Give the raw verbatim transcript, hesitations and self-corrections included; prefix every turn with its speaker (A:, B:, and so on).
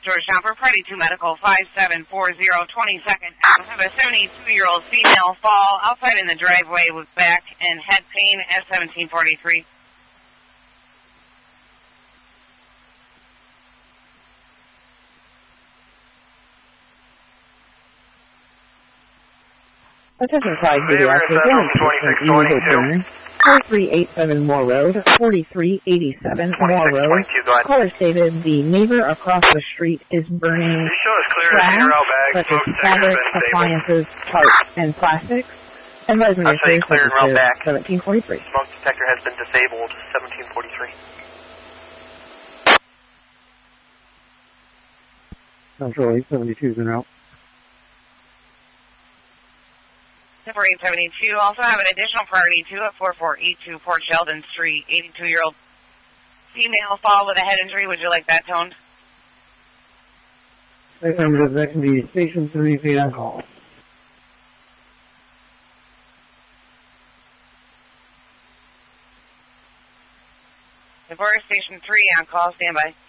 A: Georgetown for Party two Medical five seven four zero, twenty-second. I have a seventy-two-year-old female fall outside in the driveway with back and head pain at seventeen forty-three.
B: Attention five pediatric
C: twenty-six twenty-two.
B: four three eight seven Moore Road, forty-three eighty-seven Moore Road. Caller stated the neighbor across the street is burning trash such as fabric, appliances, parts, and plastics. Advisement is
C: clear and route back.
B: seventeen forty-three.
C: Smoke detector has been disabled, seventeen forty-three.
D: Central eight seventy-two is en route.
A: Number eight seventy-two, also have an additional priority two at four four eight two Port Sheldon Street, eighty-two-year-old female fall with a head injury. Would you like that toned?
D: Remember that can be station three feet on call.
A: Devore Station three on call, standby.